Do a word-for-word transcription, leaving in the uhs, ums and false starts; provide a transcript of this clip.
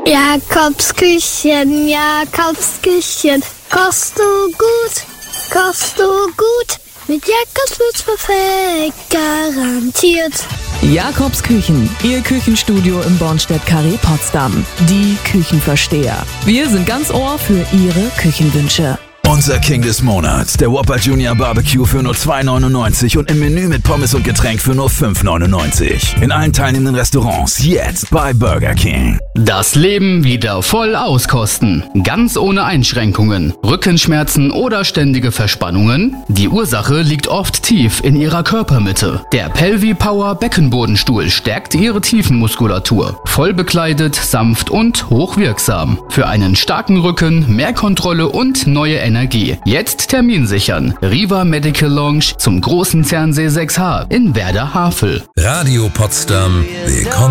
Jakobsküchen, Jakobsküchen, kochst du gut, kochst du gut, mit Jakobs wird's perfekt, garantiert. Jakobsküchen, Ihr Küchenstudio im Bornstedt-Carré Potsdam. Die Küchenversteher. Wir sind ganz Ohr für Ihre Küchenwünsche. Unser King des Monats, der Whopper Junior Barbecue für nur zwei neunundneunzig und im Menü mit Pommes und Getränk für nur fünf neunundneunzig. In allen teilnehmenden Restaurants jetzt bei Burger King. Das Leben wieder voll auskosten. Ganz ohne Einschränkungen. Rückenschmerzen oder ständige Verspannungen? Die Ursache liegt oft tief in Ihrer Körpermitte. Der Pelvi Power Beckenbodenstuhl stärkt Ihre Tiefenmuskulatur. Voll bekleidet, sanft und hochwirksam. Für einen starken Rücken, mehr Kontrolle und neue Energie. Jetzt Termin sichern. Riva Medical Lounge zum großen Zernsee sechs H in Werder Havel. Radio Potsdam. Willkommen.